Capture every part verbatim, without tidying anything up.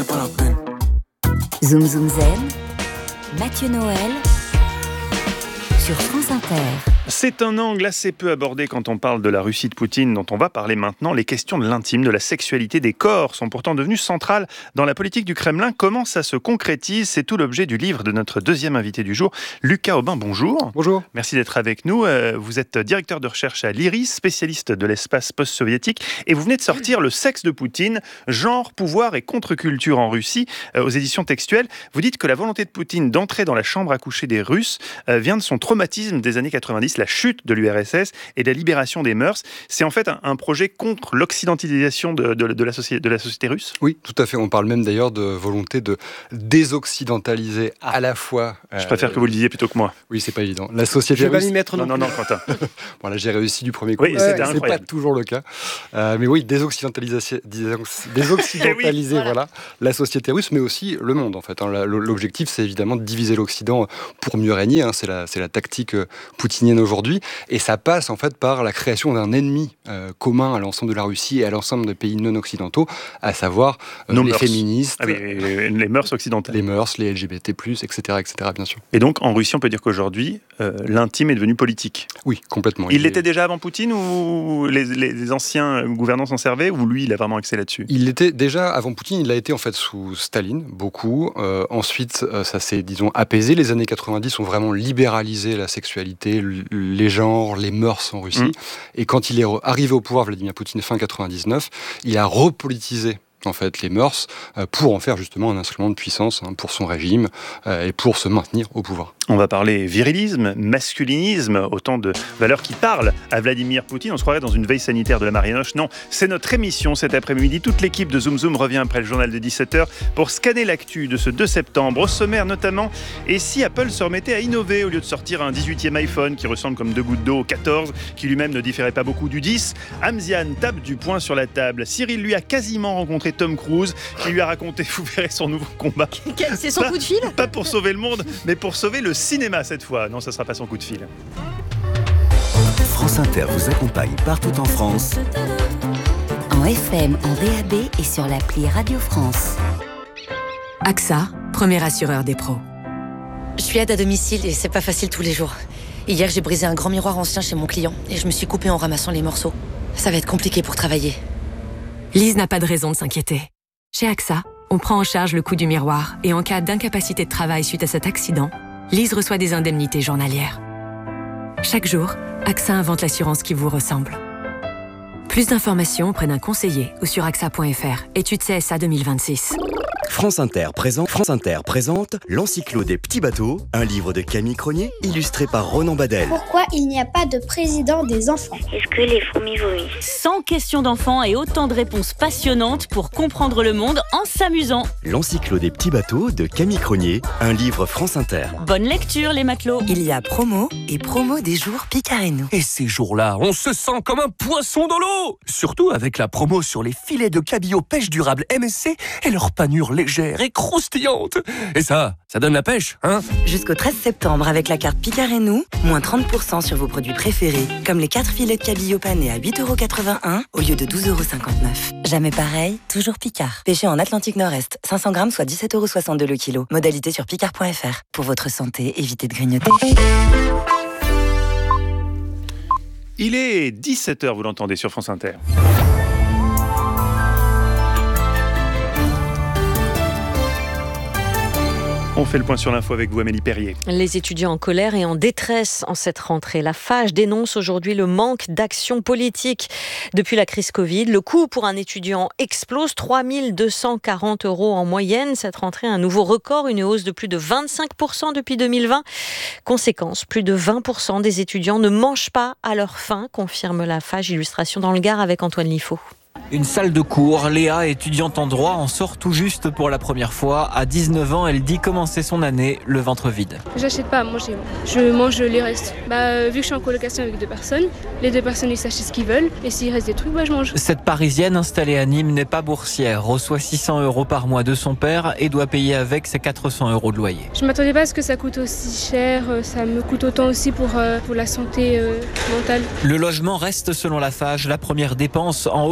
Zoom Zoom Zen, Mathieu Noël sur France Inter. C'est un angle assez peu abordé quand on parle de la Russie de Poutine, dont on va parler maintenant. Les questions de l'intime, de la sexualité, des corps sont pourtant devenues centrales dans la politique du Kremlin. Comment ça se concrétise ? C'est tout l'objet du livre de notre deuxième invité du jour, Lucas Aubin. Bonjour. Bonjour. Merci d'être avec nous. Vous êtes directeur de recherche à l'I R I S, spécialiste de l'espace post-soviétique, et vous venez de sortir Le sexe de Poutine, genre, pouvoir et contre-culture en Russie, aux éditions textuelles. Vous dites que la volonté de Poutine d'entrer dans la chambre à coucher des Russes vient de son traumatisme des années quatre-vingt-dix, la chute de l'U R S S et de la libération des mœurs. C'est en fait un, un projet contre l'occidentalisation de, de, de, la société, de la société russe ? Oui, tout à fait. On parle même d'ailleurs de volonté de désoccidentaliser à la fois... Je préfère euh, que vous le disiez plutôt que moi. Oui, c'est pas évident. La société Je vais russe... pas m'y mettre non Non, non, non, Quentin. Bon, là, j'ai réussi du premier coup. Oui, c'était c'est pas toujours le cas. Euh, mais oui, désoccidentaliser, désoccidentaliser oui, voilà. voilà, la société russe, mais aussi le monde, en fait. L'objectif, c'est évidemment de diviser l'Occident pour mieux régner. C'est la, c'est la tactique poutinienne aujourd'hui. Et ça passe en fait par la création d'un ennemi euh, commun à l'ensemble de la Russie et à l'ensemble des pays non occidentaux, à savoir euh, les mœurs. féministes, ah oui, les mœurs occidentales, les mœurs, les L G B T plus, et cetera, et cetera, bien sûr. Et donc en Russie, on peut dire qu'aujourd'hui, euh, l'intime est devenu politique. Oui, complètement. Il, il l'était est... déjà avant Poutine, ou les, les anciens gouvernants s'en servaient, ou lui, il a vraiment axé là-dessus ? Il l'était déjà avant Poutine. Il l'a été en fait sous Staline, beaucoup. Euh, ensuite, euh, ça s'est, disons, apaisé. Les années quatre-vingt-dix ont vraiment libéralisé la sexualité, les genres, les mœurs en Russie. Mmh. Et quand il est arrivé au pouvoir, Vladimir Poutine, fin quatre-vingt-dix-neuf, il a repolitisé en fait les mœurs pour en faire justement un instrument de puissance hein, pour son régime euh, et pour se maintenir au pouvoir. On va parler virilisme, masculinisme, autant de valeurs qui parlent à Vladimir Poutine. On se croirait dans une veille sanitaire de la Marianoche. Non, c'est notre émission cet après-midi. Toute l'équipe de Zoom Zoom revient après le journal de dix-sept heures pour scanner l'actu de ce deux septembre. Au sommaire notamment, et si Apple se remettait à innover au lieu de sortir un dix-huitième iPhone qui ressemble comme deux gouttes d'eau au quatorze, qui lui-même ne différait pas beaucoup du dix. Amzian tape du poing sur la table. Cyril lui a quasiment rencontré Tom Cruise, qui lui a raconté, vous verrez, son nouveau combat. C'est son pas, coup de fil ? Pas pour sauver le monde, mais pour sauver le cinéma cette fois. Non, ça ne sera pas son coup de fil. France Inter vous accompagne partout en France. En F M, en D A B et sur l'appli Radio France. A X A, premier assureur des pros. Je suis aide à domicile et c'est pas facile tous les jours. Hier, j'ai brisé un grand miroir ancien chez mon client et je me suis coupée en ramassant les morceaux. Ça va être compliqué pour travailler. Lise n'a pas de raison de s'inquiéter. Chez A X A, on prend en charge le coût du miroir et en cas d'incapacité de travail suite à cet accident, Lise reçoit des indemnités journalières. Chaque jour, A X A invente l'assurance qui vous ressemble. Plus d'informations auprès d'un conseiller ou sur A X A point F R. Étude C S A deux mille vingt-six. France Inter présente, France Inter présente l'Encyclo des petits bateaux, un livre de Camille Cronier illustré par Ronan Badel. Pourquoi il n'y a pas de président des enfants ? Est-ce que les fourmis vomissent ? cent questions d'enfants et autant de réponses passionnantes pour comprendre le monde en s'amusant. L'Encyclo des petits bateaux de Camille Cronier, un livre France Inter. Bonne lecture les matelots. Il y a promo et promo des jours Picard et nous. Et ces jours-là, on se sent comme un poisson dans l'eau. Surtout avec la promo sur les filets de cabillaud pêche durable M S C et leur panure légère et croustillante. Et ça, ça donne la pêche, hein ? Jusqu'au treize septembre, avec la carte Picard et nous, moins trente pour cent sur vos produits préférés, comme les quatre filets de cabillaud panés à huit euros quatre-vingt-un au lieu de douze euros cinquante-neuf. Jamais pareil, toujours Picard. Pêché en Atlantique Nord-Est, cinq cents grammes, soit dix-sept euros soixante-deux le kilo. Modalité sur picard point F R. Pour votre santé, évitez de grignoter. Il est dix-sept heures, vous l'entendez sur France Inter. On fait le point sur l'info avec vous, Amélie Perrier. Les étudiants en colère et en détresse en cette rentrée. La Fage dénonce aujourd'hui le manque d'action politique. Depuis la crise Covid, le coût pour un étudiant explose, trois mille deux cent quarante euros en moyenne. Cette rentrée, un nouveau record, une hausse de plus de vingt-cinq pour cent depuis deux mille vingt. Conséquence, plus de vingt pour cent des étudiants ne mangent pas à leur faim, confirme la Fage. Illustration dans le Gard avec Antoine Liffaut. Une salle de cours, Léa, étudiante en droit, en sort tout juste pour la première fois. À dix-neuf ans, elle dit commencer son année le ventre vide. J'achète pas à manger, je mange les restes. Bah, vu que je suis en colocation avec deux personnes, les deux personnes ils s'achètent ce qu'ils veulent et s'il reste des trucs, bah, je mange. Cette Parisienne installée à Nîmes n'est pas boursière, reçoit six cents euros par mois de son père et doit payer avec ses quatre cents euros de loyer. Je m'attendais pas à ce que ça coûte aussi cher, ça me coûte autant aussi pour, pour la santé euh, mentale. Le logement reste selon la Fage la première dépense en hausse de dix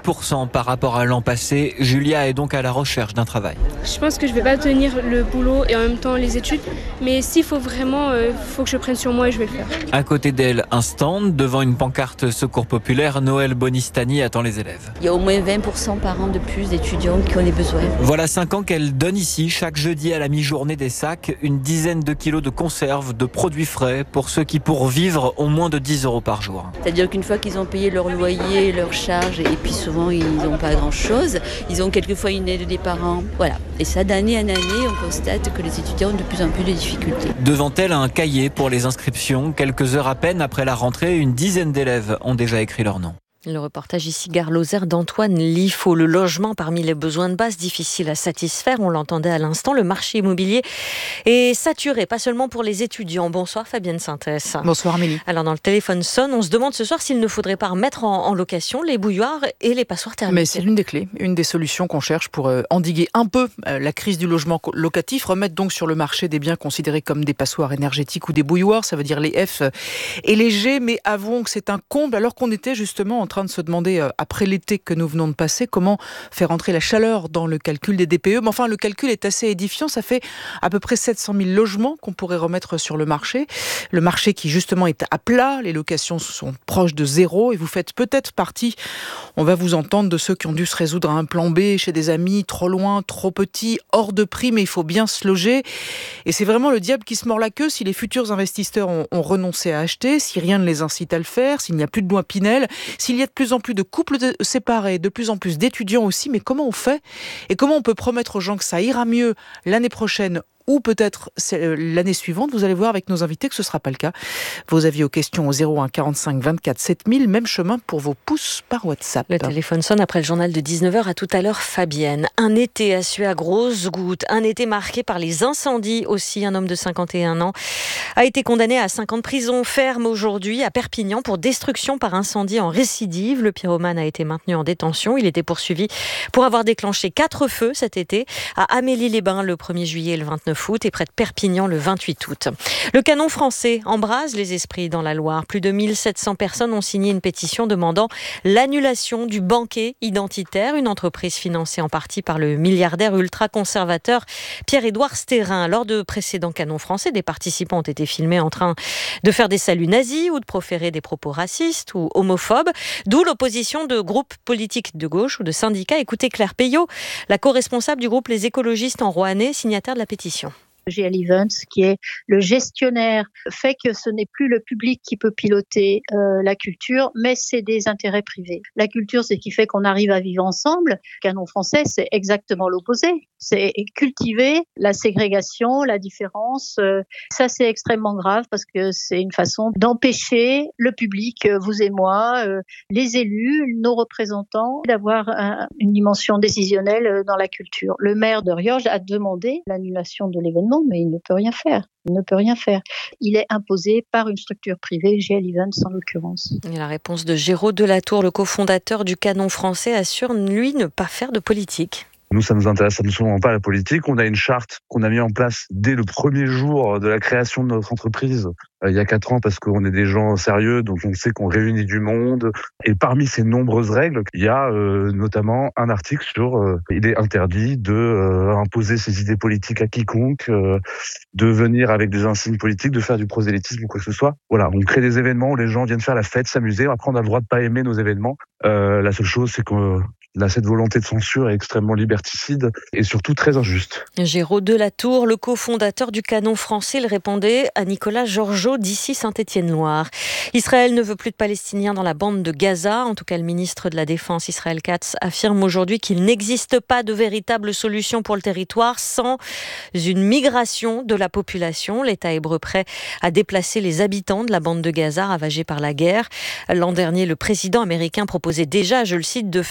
pour cent par rapport à l'an passé. Julia est donc à la recherche d'un travail. Je pense que je vais pas tenir le boulot et en même temps les études, mais s'il faut vraiment, euh, faut que je prenne sur moi et je vais le faire. À côté d'elle, un stand devant une pancarte Secours Populaire. Noël Bonistani attend les élèves. Il y a au moins vingt pour cent par an de plus d'étudiants qui ont des besoins. Voilà cinq ans qu'elle donne ici, chaque jeudi à la mi-journée des sacs, une dizaine de kilos de conserves, de produits frais pour ceux qui, pour vivre, ont moins de dix euros par jour. C'est-à-dire qu'une fois qu'ils ont payé leur loyer, leurs charges, et puis souvent ils n'ont pas grand-chose, ils ont quelquefois une aide des parents. Voilà. Et ça, d'année en année, on constate que les étudiants ont de plus en plus de difficultés. Devant elle, un cahier pour les inscriptions. Quelques heures à peine après la rentrée, une dizaine d'élèves ont déjà écrit leur nom. Le reportage ici, Gare Lozère, d'Antoine Liffaut. Le logement parmi les besoins de base, difficile à satisfaire. On l'entendait à l'instant. Le marché immobilier est saturé, pas seulement pour les étudiants. Bonsoir Fabienne Sintès. Bonsoir Amélie. Alors dans le téléphone sonne, on se demande ce soir s'il ne faudrait pas remettre en, en location les bouilloires et les passoires thermiques. Mais c'est l'une des clés, une des solutions qu'on cherche pour euh, endiguer un peu euh, la crise du logement locatif. Remettre donc sur le marché des biens considérés comme des passoires énergétiques ou des bouilloires, ça veut dire les F et les G. Mais avouons que c'est un comble alors qu'on était justement en train de se demander, après l'été que nous venons de passer, comment faire entrer la chaleur dans le calcul des D P E. Mais enfin, le calcul est assez édifiant. Ça fait à peu près sept cent mille logements qu'on pourrait remettre sur le marché. Le marché qui, justement, est à plat. Les locations sont proches de zéro. Et vous faites peut-être partie, on va vous entendre, de ceux qui ont dû se résoudre à un plan B chez des amis, trop loin, trop petit, hors de prix, mais il faut bien se loger. Et c'est vraiment le diable qui se mord la queue si les futurs investisseurs ont, ont renoncé à acheter, si rien ne les incite à le faire, s'il n'y a plus de loi Pinel, s'il y a de plus en plus de couples de, séparés, de plus en plus d'étudiants aussi, mais comment on fait ? Et comment on peut promettre aux gens que ça ira mieux l'année prochaine ou peut-être l'année suivante? Vous allez voir avec nos invités que ce ne sera pas le cas. Vos avis aux questions au zéro un quarante-cinq vingt-quatre sept mille, même chemin pour vos pouces par WhatsApp. Le téléphone sonne après le journal de dix-neuf heures. À tout à l'heure, Fabienne. Un été à suer à grosses gouttes, un été marqué par les incendies aussi. Un homme de cinquante et un ans a été condamné à cinq ans de prison ferme aujourd'hui à Perpignan pour destruction par incendie en récidive. Le pyromane a été maintenu en détention. Il était poursuivi pour avoir déclenché quatre feux cet été à Amélie-les-Bains le premier juillet et le vingt-neuf août et près de Perpignan le vingt-huit août. Le canon français embrase les esprits dans la Loire. Plus de mille sept cents personnes ont signé une pétition demandant l'annulation du banquet identitaire, une entreprise financée en partie par le milliardaire ultra-conservateur Pierre-Édouard Stérin. Lors de précédents canons français, des participants ont été filmés en train de faire des saluts nazis ou de proférer des propos racistes ou homophobes, d'où l'opposition de groupes politiques de gauche ou de syndicats. Écoutez Claire Payot, la co-responsable du groupe Les Écologistes en Roannais, signataire de la pétition. G L Events, qui est le gestionnaire, fait que ce n'est plus le public qui peut piloter euh, la culture, mais c'est des intérêts privés. La culture, c'est ce qui fait qu'on arrive à vivre ensemble. Canon français, c'est exactement l'opposé. C'est cultiver la ségrégation, la différence. Euh, ça, c'est extrêmement grave parce que c'est une façon d'empêcher le public, euh, vous et moi, euh, les élus, nos représentants, d'avoir un, une dimension décisionnelle dans la culture. Le maire de Riorges a demandé l'annulation de l'événement, mais il ne peut rien faire. Il ne peut rien faire. Il est imposé par une structure privée, G L Events en l'occurrence. Et la réponse de Géraud Delatour, le cofondateur du Canon français, assure, lui, ne pas faire de politique. Nous, ça nous intéresse absolument pas la politique. On a une charte qu'on a mis en place dès le premier jour de la création de notre entreprise, euh, il y a quatre ans, parce qu'on est des gens sérieux, donc on sait qu'on réunit du monde. Et parmi ces nombreuses règles, il y a euh, notamment un article sur euh, il est interdit de euh, imposer ses idées politiques à quiconque, euh, de venir avec des insignes politiques, de faire du prosélytisme ou quoi que ce soit. Voilà, on crée des événements où les gens viennent faire la fête, s'amuser. Après, on a le droit de pas aimer nos événements. Euh, la seule chose, c'est que Là, cette volonté de censure est extrêmement liberticide et surtout très injuste. Géraud Delatour, le cofondateur du Canon français, il répondait à Nicolas Georgeot d'ici Saint-Étienne-Loire. Israël ne veut plus de Palestiniens dans la bande de Gaza. En tout cas, le ministre de la Défense, Israël Katz, affirme aujourd'hui qu'il n'existe pas de véritable solution pour le territoire sans une migration de la population. L'État hébreu prêt à déplacer les habitants de la bande de Gaza ravagée par la guerre. L'an dernier, le président américain proposait déjà, je le cite, de faire le ménage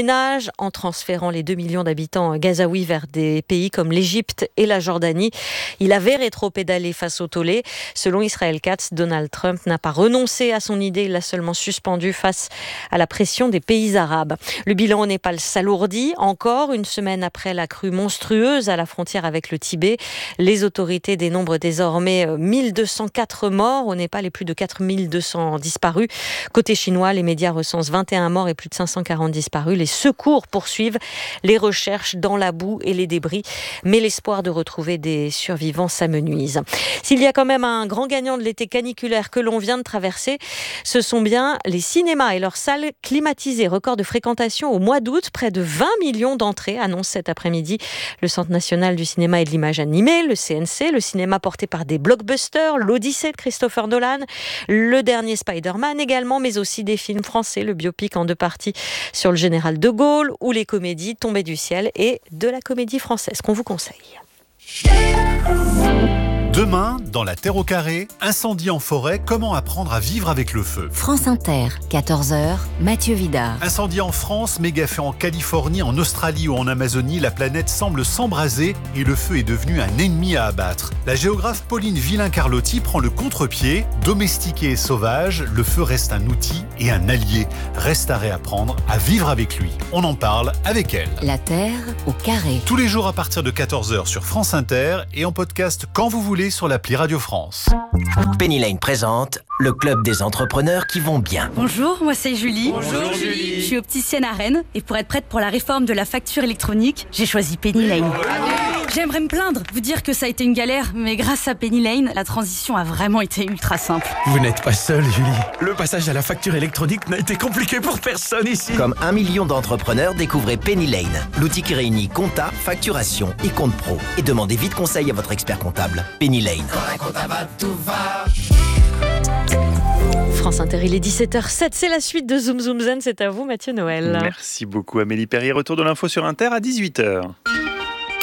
ménage en transférant les deux millions d'habitants gazaouis vers des pays comme l'Égypte et la Jordanie. Il avait rétropédalé face au tollé. Selon Israel Katz, Donald Trump n'a pas renoncé à son idée, il l'a seulement suspendu face à la pression des pays arabes. Le bilan au Népal s'alourdit encore une semaine après la crue monstrueuse à la frontière avec le Tibet. Les autorités dénombrent désormais mille deux cent quatre morts au Népal et plus de quatre mille deux cents disparus. Côté chinois, les médias recensent vingt et un morts et plus de cinq cent quarante disparus. Les secours poursuivent les recherches dans la boue et les débris, mais l'espoir de retrouver des survivants s'amenuise. S'il y a quand même un grand gagnant de l'été caniculaire que l'on vient de traverser, ce sont bien les cinémas et leurs salles climatisées. Record de fréquentation au mois d'août, près de vingt millions d'entrées, annonce cet après-midi le Centre national du cinéma et de l'image animée, le C N C, le cinéma porté par des blockbusters, l'Odyssée de Christopher Nolan, le dernier Spider-Man également, mais aussi des films français, le biopic en deux parties sur le général de Gaulle ou les comédies Tombées du ciel et de la comédie française qu'on vous conseille. Demain, dans La Terre au carré, incendie en forêt, comment apprendre à vivre avec le feu. France Inter, quatorze heures, Mathieu Vidard. Incendie en France, méga-feu en Californie, en Australie ou en Amazonie, la planète semble s'embraser et le feu est devenu un ennemi à abattre. La géographe Pauline Villain-Carlotti prend le contre-pied. Domestiqué et sauvage, le feu reste un outil et un allié. Reste à réapprendre à vivre avec lui. On en parle avec elle. La Terre au carré. Tous les jours à partir de quatorze heures sur France Inter et en podcast quand vous voulez sur l'appli Radio France. Penny Lane présente le club des entrepreneurs qui vont bien. Bonjour, moi c'est Julie. Bonjour Julie. Je suis opticienne à Rennes et pour être prête pour la réforme de la facture électronique, j'ai choisi Penny Lane. J'aimerais me plaindre, vous dire que ça a été une galère, mais grâce à Penny Lane, la transition a vraiment été ultra simple. Vous n'êtes pas seule, Julie. Le passage à la facture électronique n'a été compliqué pour personne ici. Comme un million d'entrepreneurs, découvrez Penny Lane, l'outil qui réunit compta, facturation et compte pro. Et demandez vite conseil à votre expert comptable. Penny Lane. France Inter, il est dix-sept heures zéro sept, c'est la suite de Zoom Zoom Zen, c'est à vous Mathieu Noël. Merci beaucoup Amélie Perrier, retour de l'info sur Inter à dix-huit heures.